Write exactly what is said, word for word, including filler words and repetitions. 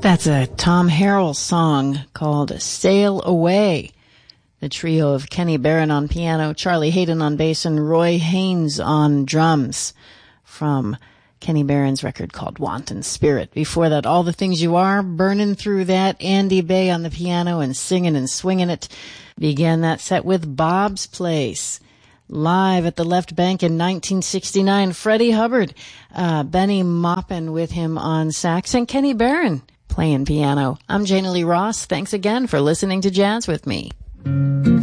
That's a Tom Harrell song called Sail Away. The trio of Kenny Barron on piano, Charlie Hayden on bass, and Roy Haynes on drums from Kenny Barron's record called Wanton Spirit. Before that, All the Things You Are, burning through that, Andy Bay on the piano and singing and swinging it. Began that set with Bob's Place. Live at the Left Bank in nineteen sixty-nine, Freddie Hubbard, uh, Benny Maupin with him on sax, and Kenny Barron playing piano. I'm Jana Lee Ross. Thanks again for listening to Jazz with me.